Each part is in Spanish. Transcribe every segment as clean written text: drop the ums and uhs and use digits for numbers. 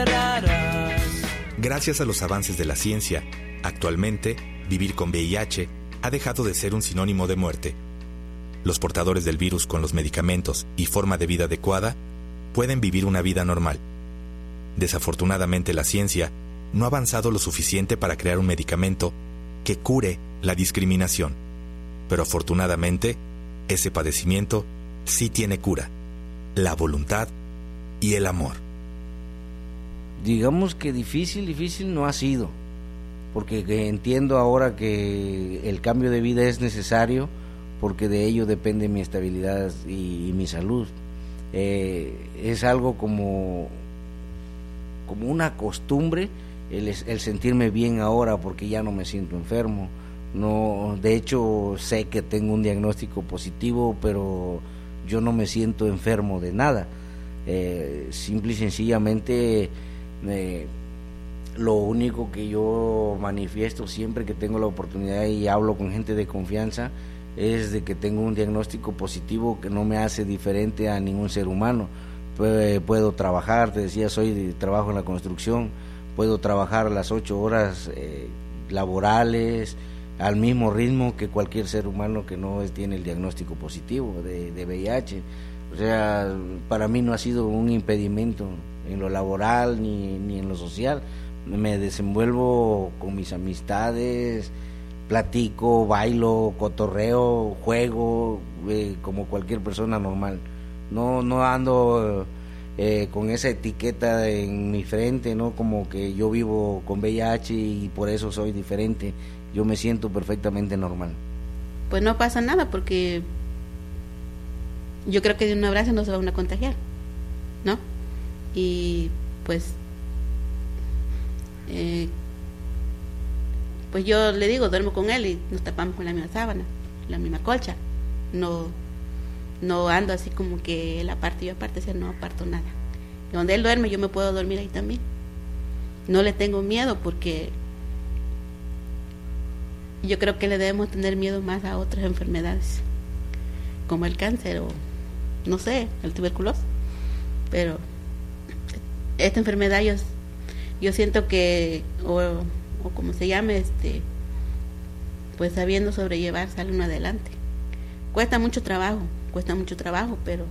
Gracias a los avances de la ciencia, actualmente, vivir con VIH ha dejado de ser un sinónimo de muerte. Los portadores del virus con los medicamentos y forma de vida adecuada pueden vivir una vida normal. Desafortunadamente, la ciencia no ha avanzado lo suficiente para crear un medicamento que cure la discriminación. Pero afortunadamente, ese padecimiento sí tiene cura: la voluntad y el amor. Digamos que difícil no ha sido, porque entiendo ahora que el cambio de vida es necesario, porque de ello depende mi estabilidad y mi salud. Es algo como una costumbre el sentirme bien ahora, porque ya no me siento enfermo. No, de hecho sé que tengo un diagnóstico positivo, pero yo no me siento enfermo de nada. Simple y sencillamente lo único que yo manifiesto siempre que tengo la oportunidad y hablo con gente de confianza es de que tengo un diagnóstico positivo que no me hace diferente a ningún ser humano. Puedo trabajar, te decía, trabajo en la construcción, puedo trabajar las 8 horas laborales al mismo ritmo que cualquier ser humano que no tiene el diagnóstico positivo de VIH. O sea, para mí no ha sido un impedimento en lo laboral ni en lo social. Me desenvuelvo con mis amistades, platico, bailo, cotorreo, juego, como cualquier persona normal. No ando con esa etiqueta en mi frente, ¿no? Como que yo vivo con VIH y por eso soy diferente. Yo me siento perfectamente normal. Pues no pasa nada, porque yo creo que de un abrazo no se van a contagiar, ¿no? Y pues pues yo le digo, duermo con él y nos tapamos con la misma sábana, la misma colcha. No ando así como que él aparte y yo aparte, o sea, no aparto nada. Y donde él duerme yo me puedo dormir ahí también. No le tengo miedo, porque yo creo que le debemos tener miedo más a otras enfermedades, como el cáncer o, no sé, el tuberculosis. Pero esta enfermedad yo siento que, o como se llame, pues sabiendo sobrellevar sale uno adelante. Cuesta mucho trabajo, pero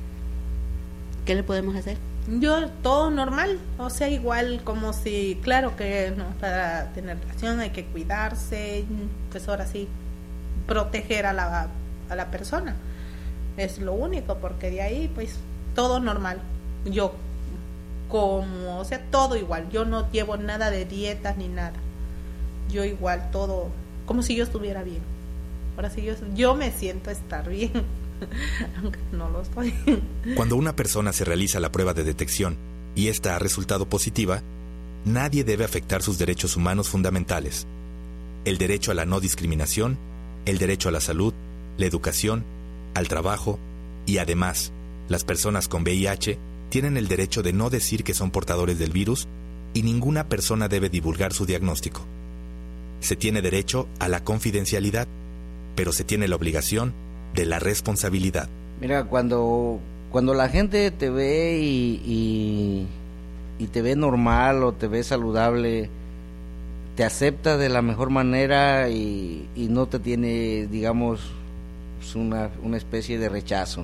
¿qué le podemos hacer? Yo todo normal, o sea, igual como si, claro que no, para tener relación hay que cuidarse, pues ahora sí, proteger a la persona, es lo único, porque de ahí pues todo normal. Yo como, o sea, todo igual, yo no llevo nada de dietas ni nada, yo igual todo, como si yo estuviera bien. Ahora sí yo me siento estar bien, aunque no lo estoy. Cuando una persona se realiza la prueba de detección y esta ha resultado positiva, nadie debe afectar sus derechos humanos fundamentales: el derecho a la no discriminación, el derecho a la salud, la educación, al trabajo, y además, las personas con VIH tienen el derecho de no decir que son portadores del virus, y ninguna persona debe divulgar su diagnóstico. Se tiene derecho a la confidencialidad, pero se tiene la obligación de la responsabilidad. Mira, cuando la gente te ve y te ve normal o te ve saludable, te acepta de la mejor manera y no te tiene, digamos, una especie de rechazo.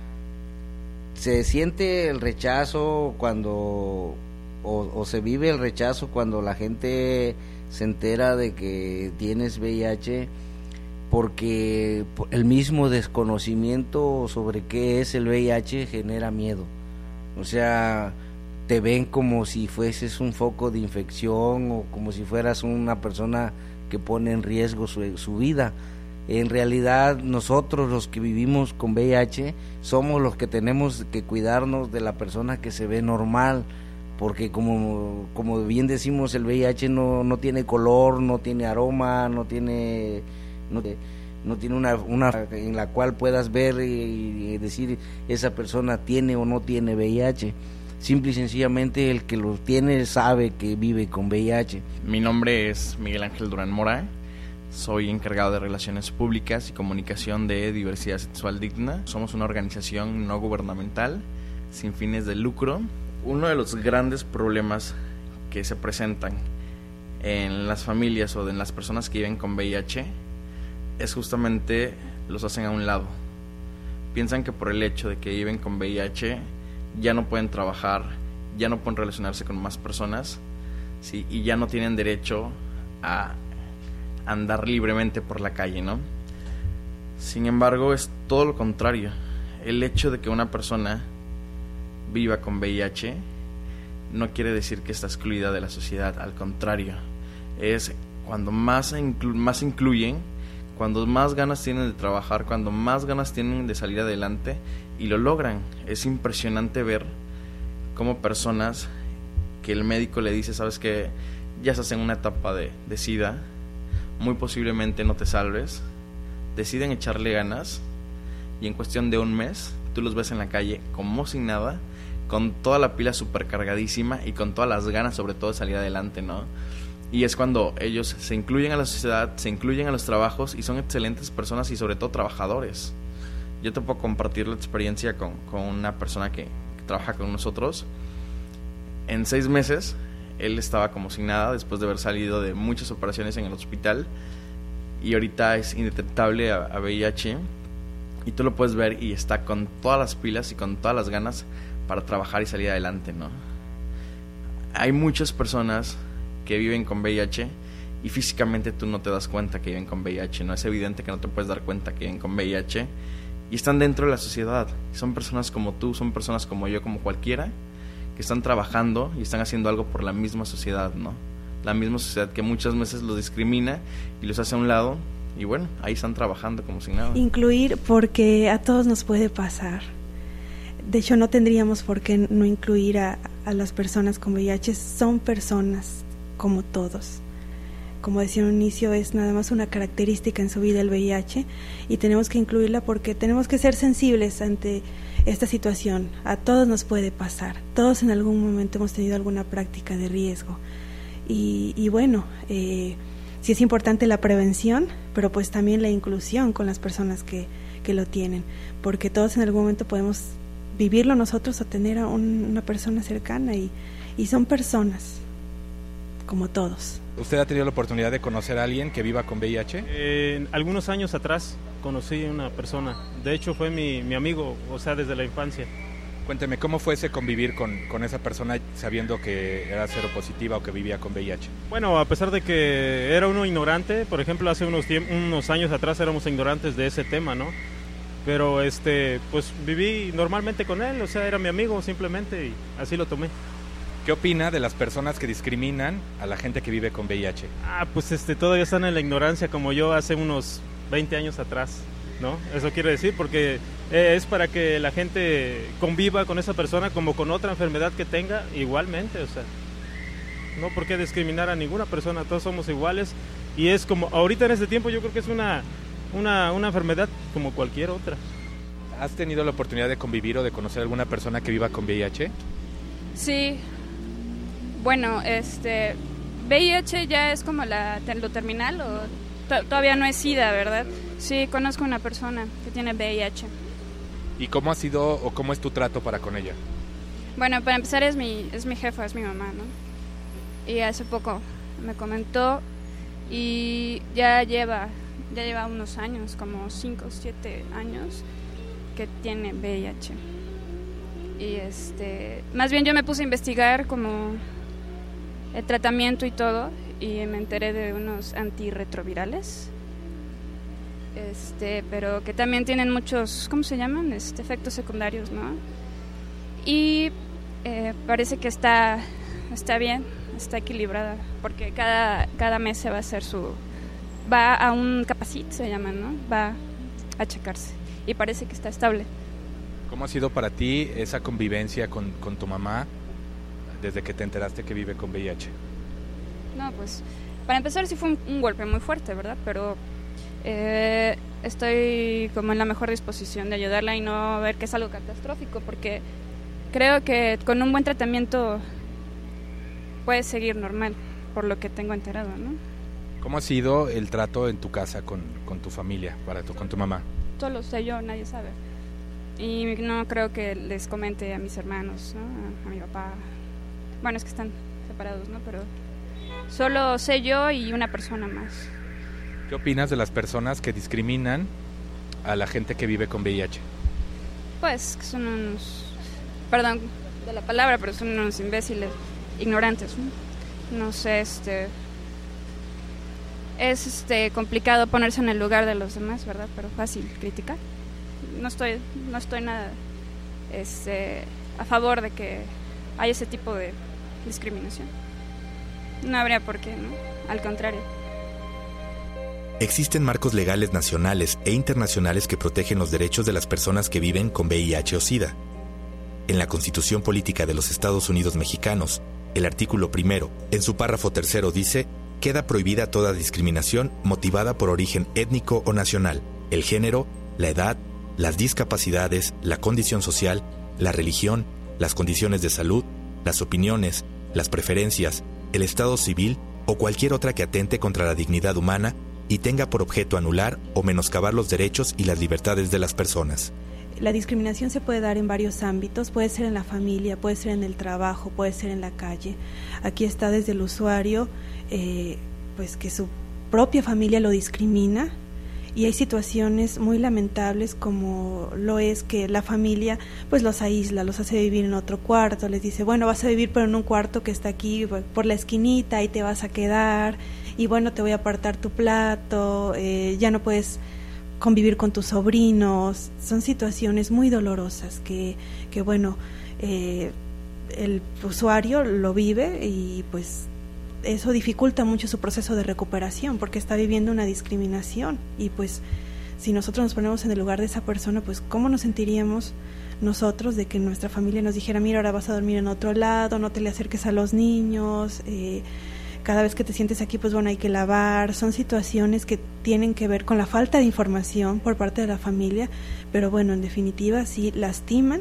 Se siente el rechazo cuando o se vive el rechazo cuando la gente se entera de que tienes VIH, porque el mismo desconocimiento sobre qué es el VIH genera miedo. O sea, te ven como si fueses un foco de infección o como si fueras una persona que pone en riesgo su vida. En realidad, nosotros los que vivimos con VIH somos los que tenemos que cuidarnos de la persona que se ve normal, porque como bien decimos, el VIH no tiene color, no tiene aroma, no tiene una en la cual puedas ver y decir esa persona tiene o no tiene VIH. Simple y sencillamente el que lo tiene sabe que vive con VIH. Mi nombre es Miguel Ángel Durán Mora. Soy encargado de Relaciones Públicas y Comunicación de Diversidad Sexual Digna. Somos una organización no gubernamental sin fines de lucro Uno de los grandes problemas que se presentan en las familias o en las personas que viven con VIH es justamente los hacen a un lado. Piensan que por el hecho de que viven con VIH ya no pueden trabajar, ya no pueden relacionarse con más personas, ¿sí? Y ya no tienen derecho a andar libremente por la calle, ¿no? Sin embargo, es todo lo contrario. El hecho de que una persona viva con VIH no quiere decir que está excluida de la sociedad, al contrario, es cuando más incluyen, cuando más ganas tienen de trabajar, cuando más ganas tienen de salir adelante y lo logran. Es impresionante ver cómo personas que el médico le dice, sabes que ya estás en una etapa de SIDA, muy posiblemente no te salves, deciden echarle ganas y en cuestión de un mes tú los ves en la calle como sin nada, con toda la pila súper cargadísima y con todas las ganas sobre todo de salir adelante, ¿no? Y es cuando ellos se incluyen a la sociedad, se incluyen a los trabajos y son excelentes personas y sobre todo trabajadores. Yo te puedo compartir la experiencia con una persona que trabaja con nosotros. En 6 meses él estaba como sin nada después de haber salido de muchas operaciones en el hospital y ahorita es indetectable a VIH y tú lo puedes ver y está con todas las pilas y con todas las ganas para trabajar y salir adelante, ¿no? Hay muchas personas que viven con VIH y físicamente tú no te das cuenta que viven con VIH, ¿no? Es evidente que no te puedes dar cuenta que viven con VIH y están dentro de la sociedad. Son personas como tú, son personas como yo, como cualquiera, que están trabajando y están haciendo algo por la misma sociedad, ¿no? La misma sociedad que muchas veces los discrimina y los hace a un lado y bueno, ahí están trabajando como si nada. Incluir porque a todos nos puede pasar. De hecho, no tendríamos por qué no incluir a las personas con VIH. Son personas como todos. Como decía en un inicio, es nada más una característica en su vida el VIH y tenemos que incluirla porque tenemos que ser sensibles ante esta situación. A todos nos puede pasar. Todos en algún momento hemos tenido alguna práctica de riesgo. Y bueno, sí es importante la prevención, pero pues también la inclusión con las personas que lo tienen, porque todos en algún momento podemos vivirlo nosotros o tener a una persona cercana y son personas como todos. ¿Usted ha tenido la oportunidad de conocer a alguien que viva con VIH? Algunos años atrás conocí a una persona, de hecho fue mi amigo, o sea, desde la infancia. Cuénteme, ¿cómo fue ese convivir con esa persona sabiendo que era seropositiva o que vivía con VIH? Bueno, a pesar de que era uno ignorante, por ejemplo, hace unos años atrás éramos ignorantes de ese tema, ¿no? Pero pues viví normalmente con él, o sea, era mi amigo simplemente y así lo tomé. ¿Qué opina de las personas que discriminan a la gente que vive con VIH? Pues todavía están en la ignorancia como yo hace unos 20 años atrás, ¿no? Eso quiere decir porque es para que la gente conviva con esa persona como con otra enfermedad que tenga igualmente, o sea, no por qué discriminar a ninguna persona, todos somos iguales y es como, ahorita en este tiempo yo creo que es una enfermedad como cualquier otra. ¿Has tenido la oportunidad de convivir o de conocer a alguna persona que viva con VIH? Sí, bueno, VIH ya es como lo terminal o todavía no es SIDA, ¿verdad? Sí, conozco una persona que tiene VIH. ¿Y cómo ha sido o cómo es tu trato para con ella? Bueno, para empezar es mi jefa, es mi mamá, ¿no? Y hace poco me comentó y ya lleva unos años, como 5 o 7 años que tiene VIH. Y más bien yo me puse a investigar como el tratamiento y todo y me enteré de unos antirretrovirales. Pero que también tienen muchos, ¿cómo se llaman? Efectos secundarios, ¿no? Y parece que está bien, está equilibrada, porque cada mes se va a hacer va a un capacit, se llama, ¿no? Va a checarse y parece que está estable. ¿Cómo ha sido para ti esa convivencia con tu mamá desde que te enteraste que vive con VIH? No, pues, para empezar sí fue un golpe muy fuerte, ¿verdad? Pero estoy como en la mejor disposición de ayudarla y no ver que es algo catastrófico, porque creo que con un buen tratamiento puede seguir normal, por lo que tengo enterado, ¿no? ¿Cómo ha sido el trato en tu casa con tu familia, con tu mamá? Solo sé yo, nadie sabe. Y no creo que les comente a mis hermanos, ¿no? A mi papá. Bueno, es que están separados, ¿no? Pero solo sé yo y una persona más. ¿Qué opinas de las personas que discriminan a la gente que vive con VIH? Pues que son unos, perdón de la palabra, pero son unos imbéciles, ignorantes, ¿no? No sé, es complicado ponerse en el lugar de los demás, ¿verdad? Pero fácil criticar. No estoy nada a favor de que haya ese tipo de discriminación. No habría por qué, ¿no? Al contrario. Existen marcos legales nacionales e internacionales que protegen los derechos de las personas que viven con VIH o SIDA. En la Constitución Política de los Estados Unidos Mexicanos, el artículo 1, en su párrafo 3, dice: queda prohibida toda discriminación motivada por origen étnico o nacional, el género, la edad, las discapacidades, la condición social, la religión, las condiciones de salud, las opiniones, las preferencias, el estado civil o cualquier otra que atente contra la dignidad humana y tenga por objeto anular o menoscabar los derechos y las libertades de las personas. La discriminación se puede dar en varios ámbitos, puede ser en la familia, puede ser en el trabajo, puede ser en la calle. Aquí está desde el usuario, pues que su propia familia lo discrimina, y hay situaciones muy lamentables como lo es que la familia pues los aísla, los hace vivir en otro cuarto, les dice, bueno, vas a vivir pero en un cuarto que está aquí por la esquinita, ahí te vas a quedar, y bueno, te voy a apartar tu plato, ya no puedes convivir con tus sobrinos. Son situaciones muy dolorosas que bueno, el usuario lo vive y pues eso dificulta mucho su proceso de recuperación porque está viviendo una discriminación, y pues si nosotros nos ponemos en el lugar de esa persona, pues cómo nos sentiríamos nosotros de que nuestra familia nos dijera, mira, ahora vas a dormir en otro lado, no te le acerques a los niños, cada vez que te sientes aquí, pues bueno, hay que lavar. Son situaciones que tienen que ver con la falta de información por parte de la familia, pero bueno, en definitiva sí lastiman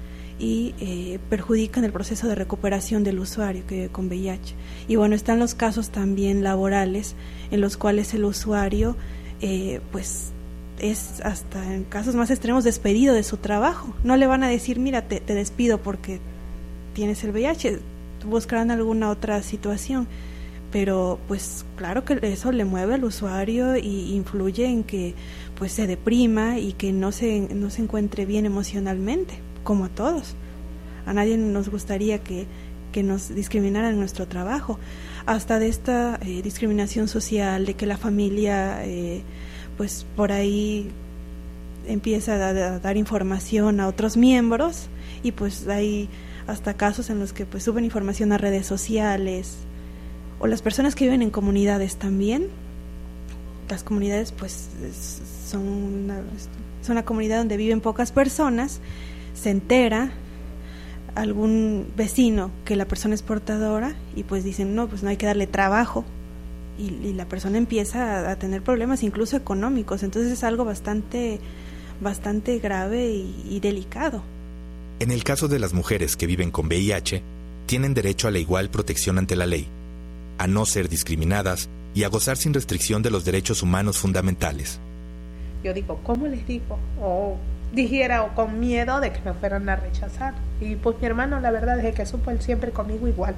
y perjudican el proceso de recuperación del usuario que vive con VIH. Y bueno, están los casos también laborales en los cuales el usuario pues es hasta en casos más extremos despedido de su trabajo. No le van a decir, mira, te despido porque tienes el VIH, buscarán alguna otra situación, pero pues claro que eso le mueve al usuario y influye en que pues se deprima y que no se encuentre bien emocionalmente, como a todos. A nadie nos gustaría que nos discriminaran en nuestro trabajo. Hasta de esta discriminación social, de que la familia pues por ahí empieza a dar información a otros miembros, y pues hay hasta casos en los que pues suben información a redes sociales, o las personas que viven en comunidades también. Las comunidades pues son una comunidad donde viven pocas personas, se entera algún vecino que la persona es portadora y pues dicen, no, pues no hay que darle trabajo, y la persona empieza a tener problemas incluso económicos. Entonces es algo bastante grave y delicado. En el caso de las mujeres que viven con VIH, tienen derecho a la igual protección ante la ley, a no ser discriminadas y a gozar sin restricción de los derechos humanos fundamentales. Yo digo, ¿cómo les digo? O dijera, o con miedo de que me fueran a rechazar. Y pues mi hermano, la verdad, desde que supo, él siempre conmigo igual.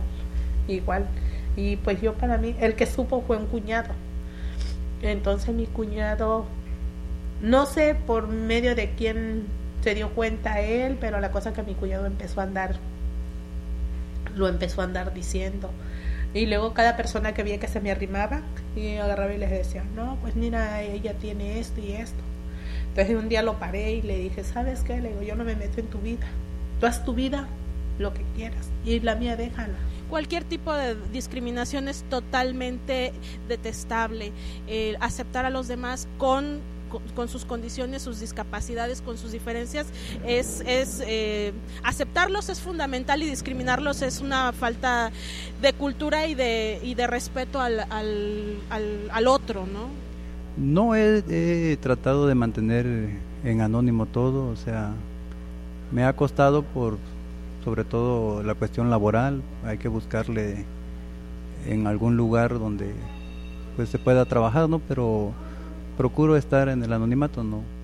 Y pues yo, para mí, el que supo fue un cuñado. Entonces mi cuñado, no sé por medio de quién se dio cuenta él, pero la cosa que mi cuñado lo empezó a andar diciendo. Y luego cada persona que veía que se me arrimaba, y agarraba y les decía, no, pues mira, ella tiene esto y esto. Entonces un día lo paré y le dije, ¿sabes qué? Le digo, yo no me meto en tu vida. Tú haz tu vida lo que quieras, y la mía déjala. Cualquier tipo de discriminación es totalmente detestable. Aceptar a los demás con sus condiciones, sus discapacidades, con sus diferencias, aceptarlos es fundamental, y discriminarlos es una falta de cultura y de respeto al otro, ¿no? No, he tratado de mantener en anónimo todo, o sea, me ha costado sobre todo la cuestión laboral. Hay que buscarle en algún lugar donde pues se pueda trabajar, ¿no? Pero procuro estar en el anonimato, no